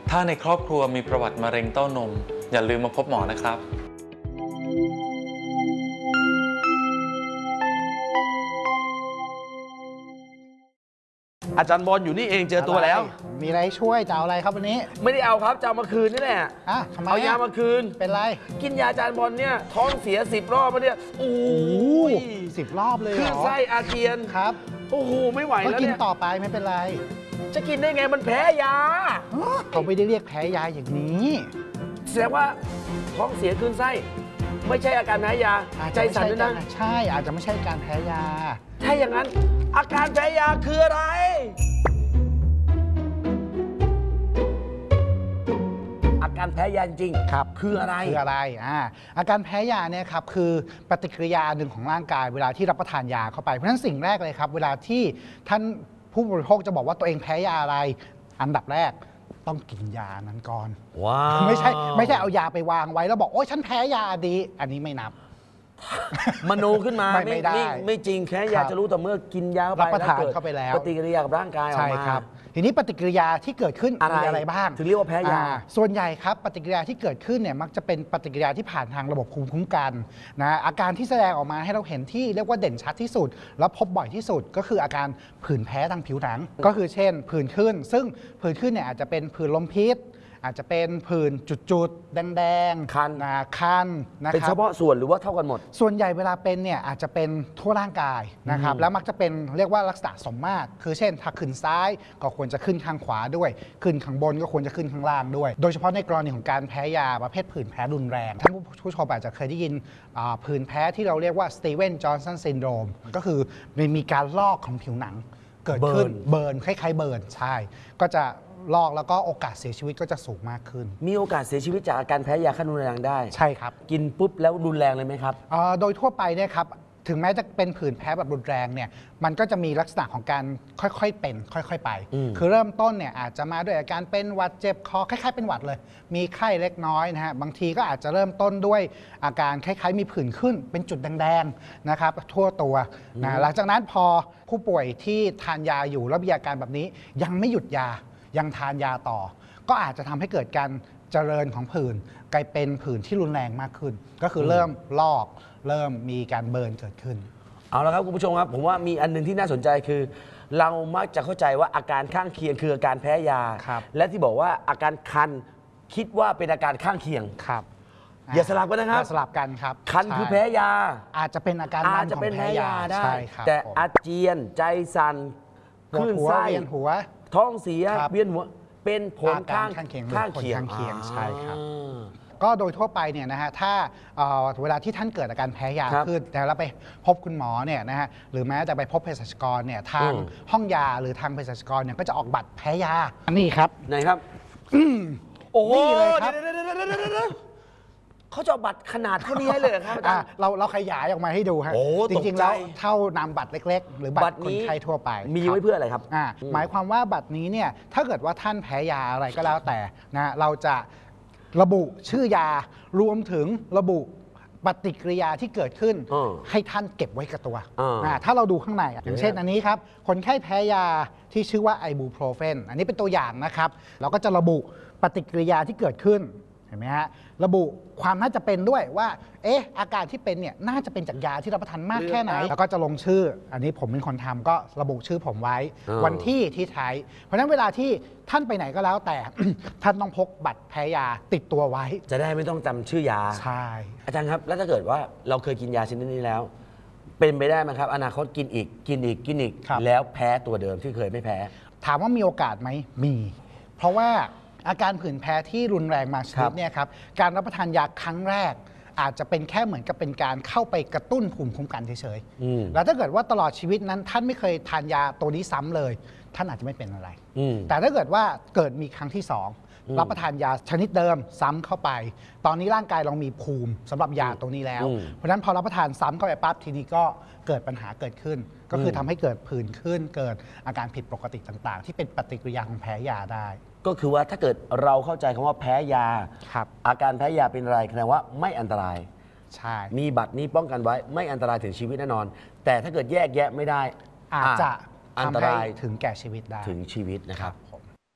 ถ้าในครอบครัวมีประวัติมะเร็งเต้านมอย่าลืมมาพบหมอนะครับอาจารย์บอลอยู่นี่เองเจอตัวแล้วมีอะไรช่วยจะเอาอะไรครับวันนี้ไม่ได้เอาครับจะเอามาคืนนี่แหละทำไมเอายามาคืนเป็นไรกินยาอาจารย์บอลเนี่ยท้องเสีย10 รอบแล้วเนี่ยโอ้โห 10 รอบเลยเหรอขึ้นไส้อาเจียนครับโอ้โหไม่ไหวแล้วเนี่ยก็กินต่อไปไม่เป็นไรจะกินได้ไงมันแพ้ยาเขาไม่ได้เรียกแพ้ยาอย่างนี้แสดงว่าท้องเสียขึ้นไส้ไม่ใช่อาการแพ้ยาใจสั่นด้วยนะใช่อาจจะไม่ใช่การแพ้ยาถ้าอย่างนั้นอาการแพ้ยาคืออะไรอาการแพ้ยาจริงครับคืออะไรอาการแพ้ยาเนี่ยครับคือปฏิกิริยาหนึ่งของร่างกายเวลาที่รับประทานยาเข้าไปเพราะฉะนั้นสิ่งแรกเลยครับเวลาที่ท่านผู้บริโภคจะบอกว่าตัวเองแพ้ยาอะไรอันดับแรกต้องกินยานั้นก่อนว้าวไม่ใช่เอายาไปวางไว้แล้วบอกโอ๊ยฉันแพ้ยาดีอันนี้ไม่นับมโนขึ้นมาไม่ได้ไม่จริงแค่อยากจะรู้แต่เมื่อกินยารับประทานเข้าไปแล้วปฏิกิริยากับร่างกายออกมาทีนี้ปฏิกิริยาที่เกิดขึ้นมีอะไรบ้างถึงเรียกว่าแพ้ยาส่วนใหญ่ครับปฏิกิริยาที่เกิดขึ้นเนี่ยมักจะเป็นปฏิกิริยาที่ผ่านทางระบบภูมิคุ้มกันนะอาการที่แสดงออกมาให้เราเห็นที่เรียกว่าเด่นชัดที่สุดแล้วพบบ่อยที่สุดก็คืออาการผื่นแพ้ทางผิวหนังก็คือเช่นผื่นขึ้นซึ่งผื่นขึ้นเนี่ยอาจจะเป็นผื่นลมพิษอาจจะเป็นผื่นจุดๆแดงๆคันนะครับเป็นเฉพาะส่วนหรือว่าเท่ากันหมดส่วนใหญ่เวลาเป็นเนี่ยอาจจะเป็นทั่วร่างกายนะครับแล้วมักจะเป็นเรียกว่าลักษณะสมมาตรคือเช่นถ้าขึ้นซ้ายก็ควรจะขึ้นข้างขวาด้วยขึ้นข้างบนก็ควรจะขึ้นข้างล่างด้วยโดยเฉพาะในกรณีของการแพ้ยาประเภทผื่นแพ้รุนแรงท่านผู้ชมอาจจะเคยได้ยินผื่นแพ้ที่เราเรียกว่าสตีเวนจอห์นสันซินโดรมก็คือมีการลอกของผิวหนังเกิดขึ้นเบิร์นคล้ายๆเบิร์นใช่ก็จะลอกแล้วก็โอกาสเสียชีวิตก็จะสูงมากขึ้นมีโอกาสเสียชีวิตจากอาการแพ้ยาขั้นรุนแรงได้ใช่ครับกินปุ๊บแล้วรุนแรงเลยไหมครับโดยทั่วไปเนี่ยครับถึงแม้จะเป็นผื่นแพ้แบบรุนแรงเนี่ยมันก็จะมีลักษณะของการค่อยๆเป็นค่อยๆไปคือเริ่มต้นเนี่ยอาจจะมาด้วยอาการเป็นหวัดเจ็บคอคล้ายๆเป็นหวัดเลยมีไข้เล็กน้อยนะฮะบางทีก็อาจจะเริ่มต้นด้วยอาการคล้ายๆมีผื่นขึ้นเป็นจุดแดงๆนะครับทั่วตัวนะหลังจากนั้นพอผู้ป่วยที่ทานยาอยู่แล้วมีอาการแบบนี้ยังไม่หยุดยายังทานยาต่อก็อาจจะทำให้เกิดการเจริญของผื่นกลายเป็นผื่นที่รุนแรงมากขึ้นก็คือเริ่มลอกเริ่มมีการเบิร์นเกิดขึ้นเอาละครับคุณผู้ชมครับผมว่ามีอันนึงที่น่าสนใจคือเรามักจะเข้าใจว่าอาการข้างเคียงคืออาการแพ้ยาและที่บอกว่าอาการคันคิดว่าเป็นอาการข้างเคียงครับอย่าสลับกันนะครับสลับกันครับคันคือแพ้ยาอาจจะเป็นอาการอาจจะเป็นแพ้ยาได้แต่อาเจียนใจสั่นคลื่นไส้เวียนหัวท้องเสียเวียนหัวเป็นผลข้างเคียงใช่ครับก็โดยทั่วไปเนี่ยนะฮะถ้าเวลาที่ท่านเกิดอาการแพ้ยาขึ้นแต่เราไปพบคุณหมอเนี่ยนะฮะหรือแม้แต่ไปพบเภสัชกรเนี่ยทางห้องยาหรือทางเภสัชกรเนี่ยก็จะออกบัตรแพ้ยาอันนี้ครับไหนครับโอ้นี่เลยครับเขาจะบัตรขนาดเท่านี้ให้เลยครับเราขยายออกมาให้ดูฮะจริงๆแล้วเท่านามบัตรเล็กๆหรือบัตรคนไข้ทั่วไปมีไว้เพื่ออะไรครับหมายความว่าบัตรนี้เนี่ยถ้าเกิดว่าท่านแพ้ยาอะไรก็แล้วแต่นะเราจะระบุชื่อยารวมถึงระบุปฏิกิริยาที่เกิดขึ้นให้ท่านเก็บไว้กับตัวถ้าเราดูข้างในอย่างเช่นอันนี้ครับคนไข้แพ้ยาที่ชื่อว่าไอบูโพรเฟนอันนี้เป็นตัวอย่างนะครับเราก็จะระบุปฏิกิริยาที่เกิดขึ้นเห็นไหมฮะระบุความน่าจะเป็นด้วยว่าอาการที่เป็นเนี่ยน่าจะเป็นจากยาที่รับประทานมากแค่ไหนแล้วก็จะลงชื่ออันนี้ผมเป็นคนทำก็ระบุชื่อผมไว้วันที่ใช้เพราะฉะนั้นเวลาที่ท่านไปไหนก็แล้วแต่ ท่านต้องพกบัตรแพ้ยาติดตัวไว้จะได้ไม่ต้องจำชื่อยาใช่อาจารย์ครับแล้วถ้าเกิดว่าเราเคยกินยาชนิดนี้แล้วเป็นไปได้ไหมครับอนาคตกินอีกแล้วแพ้ตัวเดิมที่เคยไม่แพ้ถามว่ามีโอกาสไหมมีเพราะว่าอาการผื่นแพ้ที่รุนแรงมาชนิดเนี่ยครับการรับประทานยาครั้งแรกอาจจะเป็นแค่เหมือนกับเป็นการเข้าไปกระตุ้นภูมิคุ้มกันเฉยๆแล้วถ้าเกิดว่าตลอดชีวิตนั้นท่านไม่เคยทานยาตัวนี้ซ้ำเลยท่านอาจจะไม่เป็นอะไรแต่ถ้าเกิดว่าเกิดมีครั้งที่สองรับประทานยาชนิดเดิมซ้ำเข้าไปตอนนี้ร่างกายเรามีภูมิสำหรับยาตัวนี้แล้วเพราะฉะนั้นพอรับประทานซ้ำเข้าไปปั๊บทีนี้ก็เกิดปัญหาเกิดขึ้นก็คือทำให้เกิดผื่นขึ้นเกิดอาการผิดปกติต่างๆที่เป็นปฏิกิริยาของแพ้ยาได้ก็คือว่าถ้าเกิดเราเข้าใจคำว่าแพ้ยาอาการแพ้ยาเป็นอะไรแสดงว่าไม่อันตรายใช่มีบัตรนี้ป้องกันไว้ไม่อันตรายถึงชีวิตแน่นอนแต่ถ้าเกิดแยกแยะไม่ได้อาจจะอันตรายถึงแก่ชีวิตได้ถึงชีวิตนะครับ